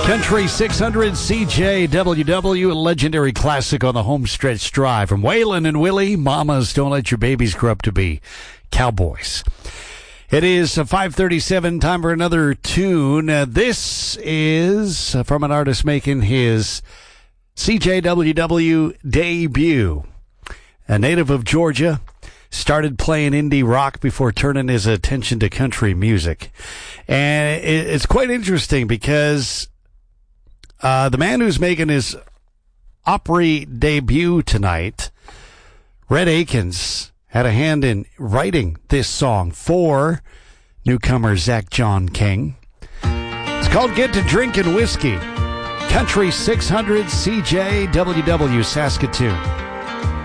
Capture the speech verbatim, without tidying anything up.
Country six hundred C J W W, a legendary classic on the homestretch drive. From Waylon and Willie, Mamas Don't Let Your Babies Grow Up to Be Cowboys. It is five thirty-seven, time for another tune. Uh, this is from an artist making his C J W W debut. A native of Georgia, started playing indie rock before turning his attention to country music. And it, it's quite interesting because uh, the man who's making his Opry debut tonight, Rhett Akins, had a hand in writing this song for newcomer Zach John King. It's called Get to Drinkin' Whiskey. Country six hundred C J W W Saskatoon.